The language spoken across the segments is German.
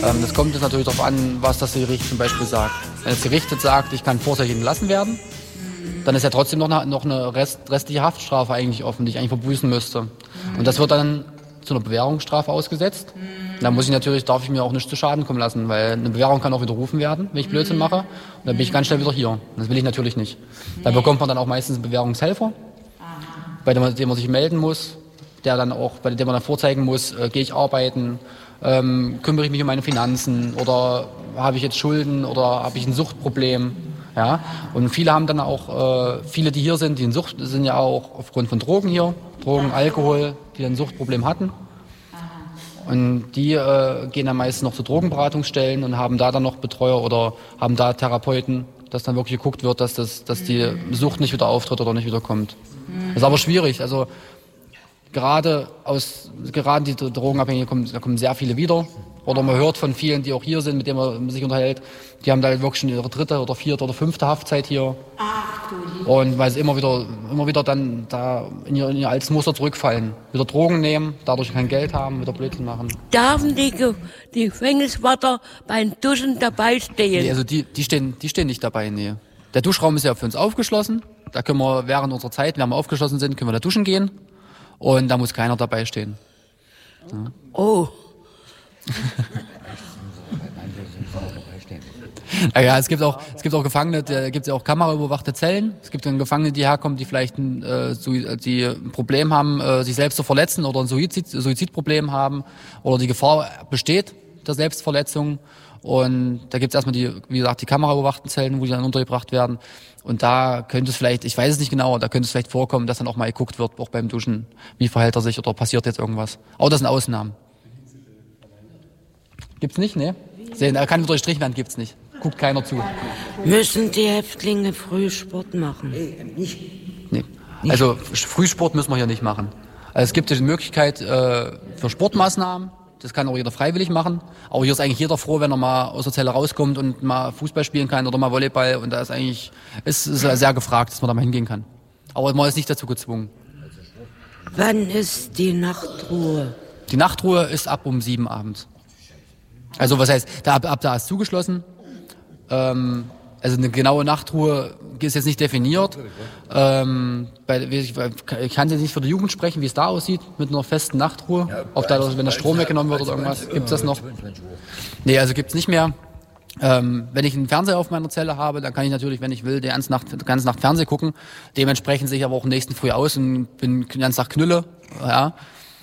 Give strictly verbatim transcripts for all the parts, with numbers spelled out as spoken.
Ähm, das kommt jetzt natürlich darauf an, was das Gericht zum Beispiel sagt. Wenn das Gericht jetzt sagt, ich kann vorzeitig entlassen werden, dann ist ja trotzdem noch eine, noch eine Rest, restliche Haftstrafe eigentlich offen, die ich eigentlich verbüßen müsste. Und das wird dann zu einer Bewährungsstrafe ausgesetzt. Da muss ich natürlich, darf ich mir auch nicht zu Schaden kommen lassen, weil eine Bewährung kann auch widerrufen werden, wenn ich Blödsinn mache. Und dann bin ich ganz schnell wieder hier. Das will ich natürlich nicht. Da bekommt man dann auch meistens einen Bewährungshelfer, bei dem man, dem man sich melden muss, der dann auch, bei dem man dann vorzeigen muss, äh, gehe ich arbeiten, ähm, kümmere ich mich um meine Finanzen oder habe ich jetzt Schulden oder habe ich ein Suchtproblem. Ja? Und viele haben dann auch, äh, viele, die hier sind, die in Sucht sind ja auch aufgrund von Drogen hier, Drogen, Alkohol, die ein Suchtproblem hatten. Und die äh, gehen dann meistens noch zu Drogenberatungsstellen und haben da dann noch Betreuer oder haben da Therapeuten, dass dann wirklich geguckt wird, dass, das, dass die Sucht nicht wieder auftritt oder nicht wieder kommt. Das ist aber schwierig. Also gerade aus gerade die Drogenabhängigen kommen, da kommen sehr viele wieder. Oder man hört von vielen, die auch hier sind, mit denen man sich unterhält, die haben da wirklich schon ihre dritte oder vierte oder fünfte Haftzeit hier. Und weil sie immer wieder, immer wieder dann da in ihr, in ihr altes Muster zurückfallen. Wieder Drogen nehmen, dadurch kein Geld haben, wieder Blödsinn machen. Dürfen die, die Gefängniswärter beim Duschen dabei stehen? Nee, also die, die, stehen, die stehen nicht dabei, nee. Der Duschraum ist ja für uns aufgeschlossen. Da können wir während unserer Zeit, wenn wir aufgeschlossen sind, können wir da duschen gehen. Und da muss keiner dabei stehen. Ja. Oh. Ja, es gibt auch, es gibt auch Gefangene, da gibt es ja auch kameraüberwachte Zellen. Es gibt dann Gefangene, die herkommen, die vielleicht ein, äh, die ein Problem haben, äh, sich selbst zu verletzen oder ein Suizid, Suizidproblem haben oder die Gefahr besteht der Selbstverletzung. Und da gibt es erstmal die, wie gesagt, die kameraüberwachten Zellen, wo die dann untergebracht werden. Und da könnte es vielleicht, ich weiß es nicht genau, da könnte es vielleicht vorkommen, dass dann auch mal geguckt wird, auch beim Duschen, wie verhält er sich oder passiert jetzt irgendwas. Aber das sind Ausnahmen. Gibt's nicht, ne? Sehen, er kann durchstrichen werden, gibt's nicht. Guckt keiner zu. Müssen die Häftlinge Frühsport machen? Nee. Also Frühsport müssen wir hier nicht machen. Also es gibt die Möglichkeit äh, für Sportmaßnahmen. Das kann auch jeder freiwillig machen. Aber hier ist eigentlich jeder froh, wenn er mal aus der Zelle rauskommt und mal Fußball spielen kann oder mal Volleyball. Und da ist eigentlich ist, ist sehr gefragt, dass man da mal hingehen kann. Aber man ist nicht dazu gezwungen. Wann ist die Nachtruhe? Die Nachtruhe ist ab um sieben abends. Also was heißt, da, ab, ab da ist zugeschlossen. Ähm, also eine genaue Nachtruhe ist jetzt nicht definiert. Ähm, bei, ich, ich kann jetzt nicht für die Jugend sprechen, wie es da aussieht mit einer festen Nachtruhe. Ja, ob da, wenn der Strom weggenommen wird oder irgendwas, gibt es das noch? Nee, also gibt es nicht mehr. Ähm, wenn ich einen Fernseher auf meiner Zelle habe, dann kann ich natürlich, wenn ich will, die ganze Nacht, die ganze Nacht Fernsehen gucken. Dementsprechend sehe ich aber auch nächsten Früh aus und bin die ganze Tag Knülle. Ja.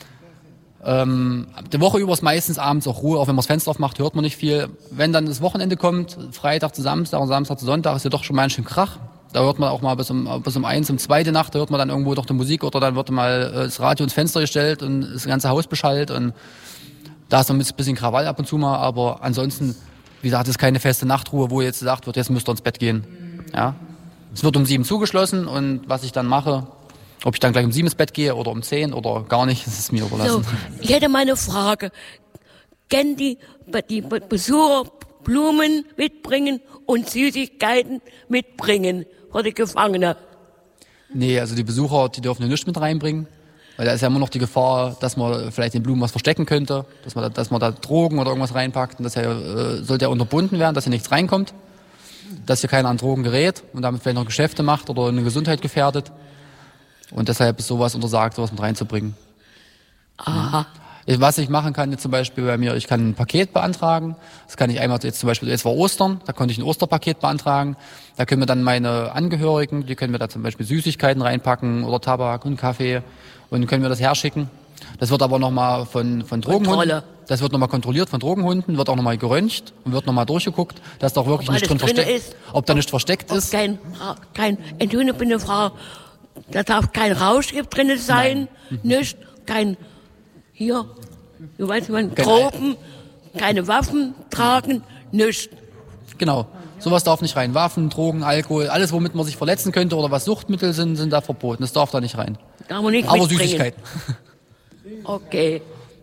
Ähm, die Woche über ist meistens abends auch Ruhe, auch wenn man das Fenster aufmacht, hört man nicht viel. Wenn dann das Wochenende kommt, Freitag zu Samstag und Samstag zu Sonntag, ist ja doch schon mal ein schön Krach. Da hört man auch mal bis um, bis um eins, um zweite Nacht, da hört man dann irgendwo doch die Musik oder dann wird mal das Radio ins Fenster gestellt und das ganze Haus beschallt und da ist noch ein bisschen Krawall ab und zu mal, aber ansonsten, wie gesagt, es ist keine feste Nachtruhe, wo jetzt gesagt wird, jetzt müsst ihr ins Bett gehen. Ja. Es wird um sieben zugeschlossen und was ich dann mache, ob ich dann gleich um sieben ins Bett gehe oder um zehn oder gar nicht, das ist mir überlassen. So, ich hätte mal eine Frage. Können die, die Besucher Blumen mitbringen und Süßigkeiten mitbringen für die Gefangenen? Nee, also die Besucher, die dürfen ja nichts mit reinbringen. Weil da ist ja immer noch die Gefahr, dass man vielleicht den Blumen was verstecken könnte, dass man da, dass man da Drogen oder irgendwas reinpackt. Und das ja, äh, sollte ja unterbunden werden, dass hier nichts reinkommt. Dass hier keiner an Drogen gerät und damit vielleicht noch Geschäfte macht oder eine Gesundheit gefährdet. Und deshalb ist sowas untersagt, sowas mit reinzubringen. Aha. Was ich machen kann jetzt zum Beispiel bei mir, ich kann ein Paket beantragen. Das kann ich einmal jetzt zum Beispiel, jetzt war Ostern, da konnte ich ein Osterpaket beantragen. Da können wir dann meine Angehörigen, die können wir da zum Beispiel Süßigkeiten reinpacken oder Tabak und Kaffee und können wir das herschicken. Das wird aber nochmal von, von Drogenhunden, das wird nochmal kontrolliert von Drogenhunden, wird auch nochmal geröntgt und wird nochmal durchgeguckt, dass da auch wirklich nicht drin versteckt ist. Ob da nicht versteckt ist. Kein, kein, Entschuldigung, ich bin eine Frau. Da darf kein Rauschgift drin sein, Nein. nicht, kein, hier, du weißt, man, Drogen, keine Waffen tragen, nicht. Genau, sowas darf nicht rein. Waffen, Drogen, Alkohol, alles, womit man sich verletzen könnte oder was Suchtmittel sind, sind da verboten. Das darf da nicht rein. Darf man nicht Aber mitbringen. Süßigkeiten. Okay.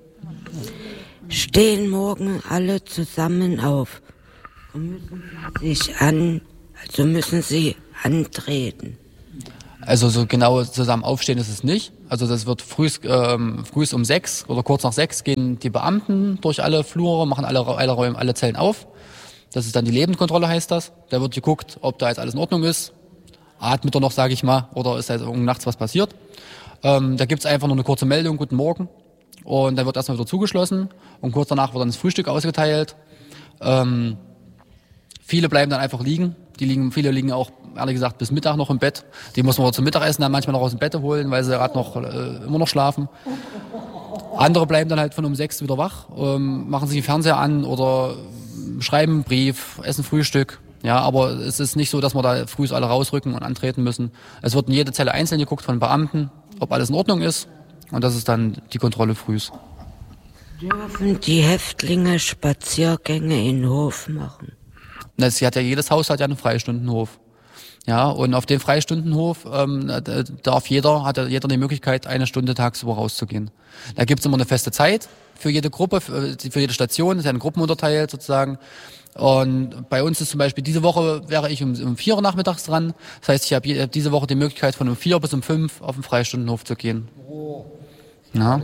Stehen morgen alle zusammen auf und müssen sich an, also müssen sie antreten. Also so genau zusammen aufstehen ist es nicht. Also das wird früh, ähm, früh um sechs oder kurz nach sechs gehen die Beamten durch alle Flure, machen alle, alle Räume, alle Zellen auf. Das ist dann die Lebenskontrolle, heißt das. Da wird geguckt, ob da jetzt alles in Ordnung ist. Atmet er noch, sage ich mal, oder ist da jetzt nachts was passiert. Ähm, da gibt's einfach nur eine kurze Meldung, guten Morgen. Und dann wird erstmal wieder zugeschlossen. Und kurz danach wird dann das Frühstück ausgeteilt. Ähm, viele bleiben dann einfach liegen. Die liegen, viele liegen auch, ehrlich gesagt, bis Mittag noch im Bett. Die muss man zum Mittagessen dann manchmal noch aus dem Bett holen, weil sie gerade noch, äh, immer noch schlafen. Andere bleiben dann halt von um sechs wieder wach, ähm, machen sich den Fernseher an oder schreiben einen Brief, essen Frühstück. Ja, aber es ist nicht so, dass wir da früh alle rausrücken und antreten müssen. Es wird in jede Zelle einzeln geguckt von Beamten, ob alles in Ordnung ist. Und das ist dann die Kontrolle frühs. Dürfen die Häftlinge Spaziergänge in den Hof machen? Das hat ja, jedes Haus hat ja einen Freistundenhof. Ja, und auf den Freistundenhof ähm, darf jeder, hat ja jeder die Möglichkeit, eine Stunde tagsüber rauszugehen. Da gibt's immer eine feste Zeit für jede Gruppe, für, für jede Station, ist ja in Gruppen unterteilt sozusagen. Und bei uns ist zum Beispiel, diese Woche wäre ich um, um vier Uhr nachmittags dran. Das heißt, ich habe hab diese Woche die Möglichkeit, von um vier bis um fünf auf den Freistundenhof zu gehen. Oh. Ja.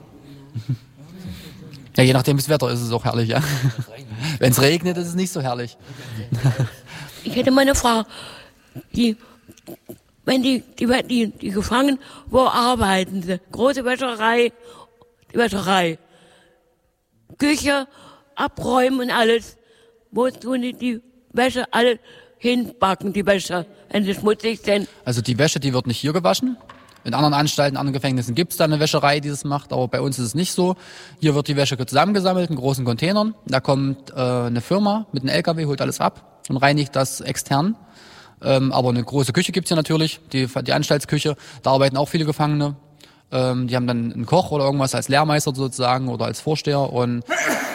Ja, je nachdem das Wetter ist es auch herrlich, ja. Wenn es regnet, ist es nicht so herrlich. Ich hätte mal eine Frage. Die, wenn die, die, die, die Gefangenen, wo arbeiten sie? Große Wäscherei, die Wäscherei. Küche, abräumen und alles. Wo tun die, die Wäsche alle hinbacken, die Wäsche, wenn sie schmutzig sind? Also die Wäsche, die wird nicht hier gewaschen. In anderen Anstalten, in anderen Gefängnissen gibt es da eine Wäscherei, die das macht, aber bei uns ist es nicht so. Hier wird die Wäsche zusammengesammelt in großen Containern. Da kommt äh, eine Firma mit einem L K W, holt alles ab und reinigt das extern. Ähm, aber eine große Küche gibt's hier natürlich, die, die Anstaltsküche. Da arbeiten auch viele Gefangene. Ähm, die haben dann einen Koch oder irgendwas als Lehrmeister sozusagen oder als Vorsteher und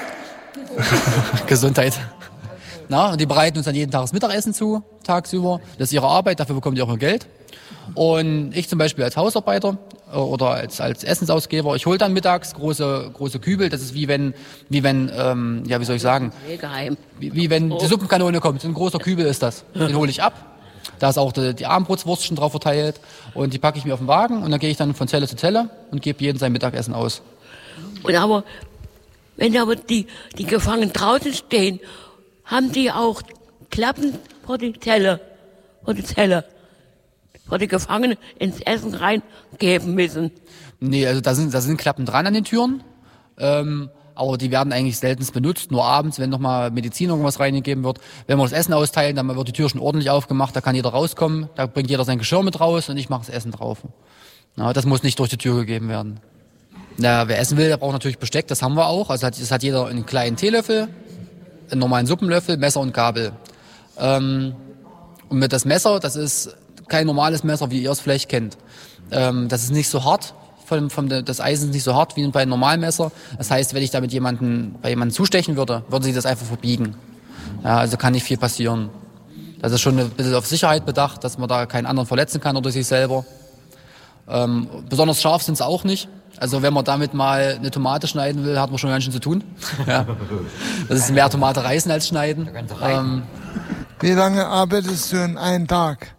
Gesundheit. Na, und die bereiten uns dann jeden Tag das Mittagessen zu, tagsüber. Das ist ihre Arbeit, dafür bekommen die auch ihr Geld. Und ich zum Beispiel als Hausarbeiter oder als als Essensausgeber, ich hole dann mittags große große Kübel. Das ist wie wenn wie wenn ähm, ja wie soll ich sagen, wie, wie wenn die Suppenkanone kommt. So ein großer Kübel ist das. Den hole ich ab. Da ist auch die, die Abendbrotswurst schon drauf verteilt und die packe ich mir auf den Wagen und dann gehe ich dann von Zelle zu Zelle und gebe jedem sein Mittagessen aus. Und aber wenn aber die die Gefangenen draußen stehen, haben die auch Klappen vor die Zelle, vor die Zelle. Vor die Gefangenen ins Essen reingeben müssen. Nee, also da sind, da sind Klappen dran an den Türen, ähm, aber die werden eigentlich seltenst benutzt, nur abends, wenn nochmal Medizin irgendwas reingegeben wird. Wenn wir das Essen austeilen, dann wird die Tür schon ordentlich aufgemacht, da kann jeder rauskommen, da bringt jeder sein Geschirr mit raus und ich mache das Essen drauf. Na, das muss nicht durch die Tür gegeben werden. Na, wer essen will, der braucht natürlich Besteck, das haben wir auch. Also hat, das hat jeder einen kleinen Teelöffel, einen normalen Suppenlöffel, Messer und Gabel. Ähm, und mit das Messer, das ist kein normales Messer, wie ihr es vielleicht kennt. Ähm, das ist nicht so hart, vom, vom, das Eisen ist nicht so hart wie bei einem normalen Messer. Das heißt, wenn ich damit jemanden, bei jemandem zustechen würde, würde sie das einfach verbiegen. Ja, also kann nicht viel passieren. Das ist schon ein bisschen auf Sicherheit bedacht, dass man da keinen anderen verletzen kann oder sich selber. Ähm, besonders scharf sind es auch nicht. Also wenn man damit mal eine Tomate schneiden will, hat man schon ganz schön zu tun. Ja. Das ist mehr Tomate reißen als schneiden. Ähm, Wie lange arbeitest du in einem Tag?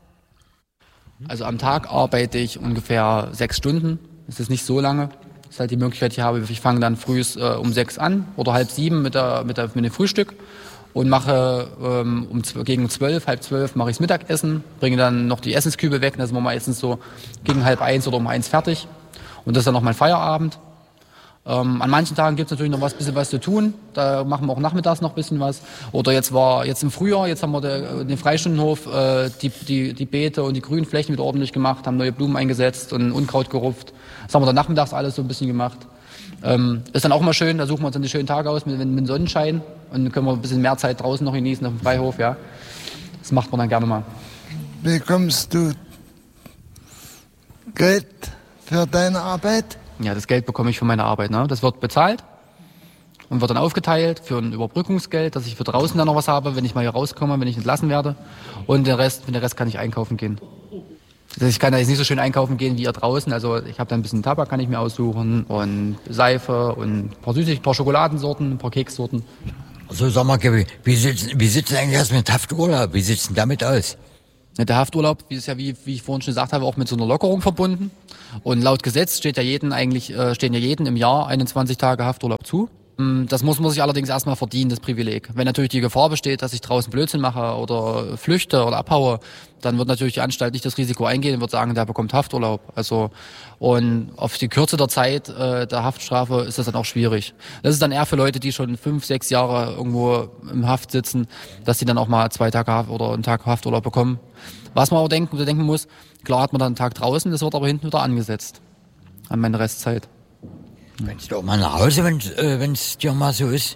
Also am Tag arbeite ich ungefähr sechs Stunden. Das ist nicht so lange. Das ist halt die Möglichkeit, die ich habe. Ich fange dann früh äh, um sechs an oder halb sieben mit, der, mit, der, mit dem Frühstück und mache ähm, um gegen zwölf, halb zwölf mache ich das Mittagessen, bringe dann noch die Essenskübel weg. Das sind wir meistens so gegen halb eins oder um eins fertig. Und das ist dann noch mein Feierabend. Ähm, an manchen Tagen gibt es natürlich noch was, bisschen was zu tun. Da machen wir auch nachmittags noch ein bisschen was. Oder jetzt war jetzt im Frühjahr, jetzt haben wir der, den Freistundenhof, äh, die, die, die Beete und die grünen Flächen wieder ordentlich gemacht, haben neue Blumen eingesetzt und Unkraut gerupft. Das haben wir dann nachmittags alles so ein bisschen gemacht. Ähm, ist dann auch mal schön, da suchen wir uns dann die schönen Tage aus mit, mit Sonnenschein und dann können wir ein bisschen mehr Zeit draußen noch genießen auf dem Freihof. Ja. Das macht man dann gerne mal. Bekommst du Geld für deine Arbeit? Ja, das Geld bekomme ich für meine Arbeit. Ne? Das wird bezahlt und wird dann aufgeteilt für ein Überbrückungsgeld, dass ich für draußen dann noch was habe, wenn ich mal hier rauskomme, wenn ich entlassen werde. Und den Rest, für den Rest kann ich einkaufen gehen. Also ich kann da jetzt nicht so schön einkaufen gehen wie ihr draußen. Also ich habe da ein bisschen Tabak, kann ich mir aussuchen und Seife und ein paar Süßigkeiten, ein paar Schokoladensorten, ein paar Kekssorten. Also sag mal, Gabi, wie sieht's, wie sieht's denn eigentlich aus mit Hafturlaub? Wie sieht's denn damit aus? Der Hafturlaub, wie es ja, wie, wie ich vorhin schon gesagt habe, auch mit so einer Lockerung verbunden. Und laut Gesetz steht ja jeden eigentlich, äh, stehen ja jeden im Jahr einundzwanzig Tage Hafturlaub zu. Das muss man sich allerdings erstmal verdienen, das Privileg. Wenn natürlich die Gefahr besteht, dass ich draußen Blödsinn mache oder flüchte oder abhaue, dann wird natürlich die Anstalt nicht das Risiko eingehen und wird sagen, der bekommt Hafturlaub. Also, und auf die Kürze der Zeit äh, der Haftstrafe ist das dann auch schwierig. Das ist dann eher für Leute, die schon fünf, sechs Jahre irgendwo im Haft sitzen, dass die dann auch mal zwei Tage Haft oder einen Tag Hafturlaub bekommen. Was man auch denken, denken muss, klar hat man dann einen Tag draußen, das wird aber hinten wieder angesetzt an meine Restzeit. Kannst du auch mal nach Hause, wenn es äh, dir mal so ist?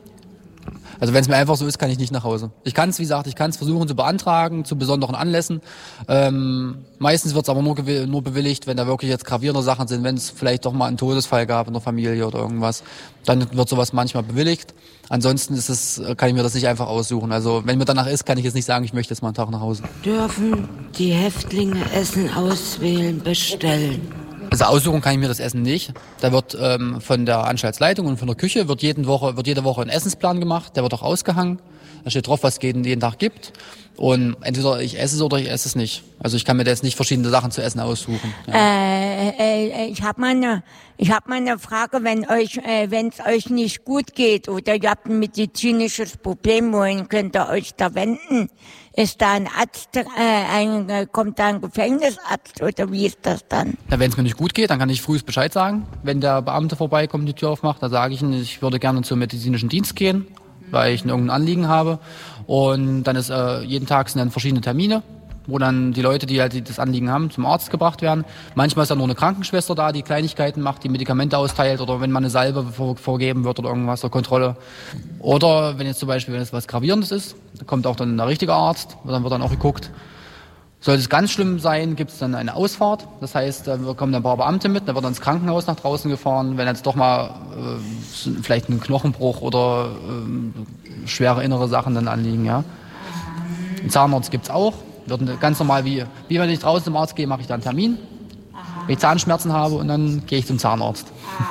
Also wenn es mir einfach so ist, kann ich nicht nach Hause. Ich kann es, wie gesagt, ich kann es versuchen zu beantragen, zu besonderen Anlässen. Ähm, meistens wird es aber nur, nur bewilligt, wenn da wirklich jetzt gravierende Sachen sind, wenn es vielleicht doch mal einen Todesfall gab in der Familie oder irgendwas. Dann wird sowas manchmal bewilligt. Ansonsten ist es, kann ich mir das nicht einfach aussuchen. Also wenn mir danach ist, kann ich jetzt nicht sagen, ich möchte jetzt mal einen Tag nach Hause. Dürfen die Häftlinge Essen auswählen, bestellen? Also aussuchen kann ich mir das Essen nicht. Da wird ähm, von der Anstaltsleitung und von der Küche wird, jeden Woche, wird jede Woche ein Essensplan gemacht. Der wird auch ausgehangen. Da steht drauf, was es jeden, jeden Tag gibt. Und entweder ich esse es oder ich esse es nicht. Also ich kann mir da jetzt nicht verschiedene Sachen zu essen aussuchen. Ja. Äh, äh, ich habe mal eine, ich habe mal eine Frage, wenn euch, äh, wenn es euch nicht gut geht oder ihr habt ein medizinisches Problem, wohin könnt ihr euch da wenden? Ist da ein Arzt, äh, ein, kommt da ein Gefängnisarzt oder wie ist das dann? Ja, wenn es mir nicht gut geht, dann kann ich frühest Bescheid sagen. Wenn der Beamte vorbeikommt und die Tür aufmacht, dann sage ich ihm, ich würde gerne zum medizinischen Dienst gehen, weil ich irgendein Anliegen habe. Und dann ist äh, jeden Tag sind dann verschiedene Termine, wo dann die Leute, die halt das Anliegen haben, zum Arzt gebracht werden. Manchmal ist dann nur eine Krankenschwester da, die Kleinigkeiten macht, die Medikamente austeilt oder wenn mal eine Salbe vor, vorgeben wird oder irgendwas zur Kontrolle. Oder wenn jetzt zum Beispiel, wenn es was Gravierendes ist, dann kommt auch dann der richtige Arzt, dann wird dann auch geguckt. Sollte es ganz schlimm sein, gibt es dann eine Ausfahrt. Das heißt, da kommen dann ein paar Beamte mit, dann wird dann ins Krankenhaus nach draußen gefahren. Wenn jetzt doch mal äh, vielleicht ein Knochenbruch oder äh, schwere innere Sachen dann anliegen, ja. Einen Zahnarzt gibt's auch. Wird ganz normal, wie, wie wenn ich draußen zum Arzt gehe, mache ich dann einen Termin. Wenn ich Zahnschmerzen habe und dann gehe ich zum Zahnarzt.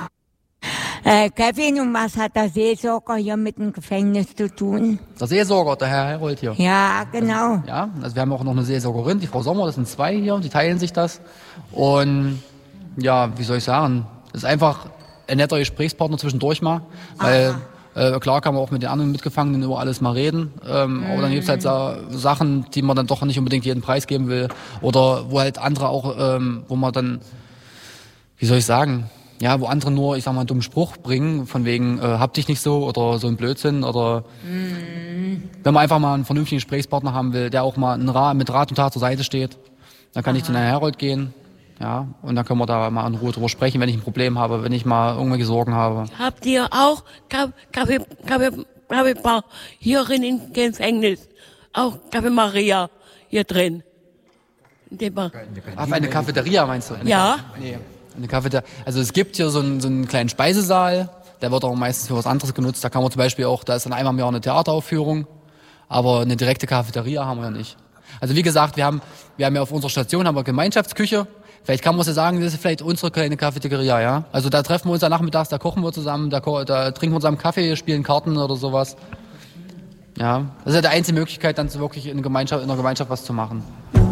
Äh, Kevin, und was hat der Seelsorger hier mit dem Gefängnis zu tun? Der Seelsorger, der Herr Herold hier. Ja, genau. Ja, also wir haben auch noch eine Seelsorgerin, die Frau Sommer, das sind zwei hier, die teilen sich das. Und ja, wie soll ich sagen, das ist einfach ein netter Gesprächspartner zwischendurch mal, weil äh, klar kann man auch mit den anderen Mitgefangenen über alles mal reden, ähm, mhm. aber dann gibt es halt so Sachen, die man dann doch nicht unbedingt jeden Preis geben will oder wo halt andere auch, ähm, wo man dann, wie soll ich sagen, ja, wo andere nur, ich sag mal, einen dummen Spruch bringen, von wegen, äh, hab dich nicht so oder so ein Blödsinn oder mhm. wenn man einfach mal einen vernünftigen Gesprächspartner haben will, der auch mal Rat, mit Rat und Tat zur Seite steht, dann kann Aha. ich zu Herrn Herold gehen, ja, und dann können wir da mal in Ruhe drüber sprechen, wenn ich ein Problem habe, wenn ich mal irgendwelche Sorgen habe. Habt ihr auch Kaffee, Kaffee, Kaffeebar hier drin im Gefängnis? Auch Kaffee Maria hier drin? Ach, eine Cafeteria meinst du? Eine ja. Ka- nee. Eine Cafeteria. Also es gibt hier so einen, so einen kleinen Speisesaal, der wird auch meistens für was anderes genutzt. Da kann man zum Beispiel auch, da ist dann einmal im Jahr eine Theateraufführung, aber eine direkte Cafeteria haben wir ja nicht. Also wie gesagt, wir haben, wir haben ja auf unserer Station haben wir Gemeinschaftsküche. Vielleicht kann man es ja sagen, das ist vielleicht unsere kleine Cafeteria, ja. Also da treffen wir uns ja nachmittags, da kochen wir zusammen, da, da trinken wir zusammen Kaffee, spielen Karten oder sowas. Ja, das ist ja die einzige Möglichkeit, dann so wirklich in, Gemeinschaft, in einer Gemeinschaft was zu machen.